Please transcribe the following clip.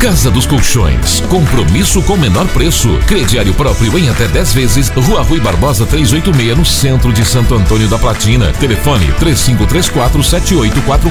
Casa dos Colchões, compromisso com menor preço. Crediário próprio em até 10 vezes. Rua Rui Barbosa 386, no centro de Santo Antônio da Platina. Telefone 3534-7844.